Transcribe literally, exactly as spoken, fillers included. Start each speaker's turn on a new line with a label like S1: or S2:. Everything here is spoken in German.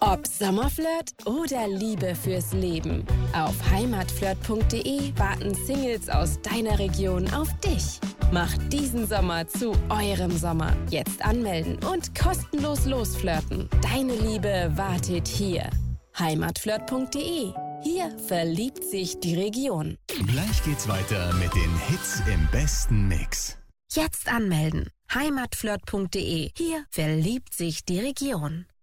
S1: Ob Sommerflirt oder Liebe fürs Leben. Auf heimatflirt punkt de warten Singles aus deiner Region auf dich. Macht diesen Sommer zu eurem Sommer. Jetzt anmelden und kostenlos losflirten. Deine Liebe wartet hier. heimatflirt punkt de. Hier verliebt sich die Region.
S2: Gleich geht's weiter mit den Hits im besten Mix.
S1: Jetzt anmelden. heimatflirt punkt de. Hier verliebt sich die Region.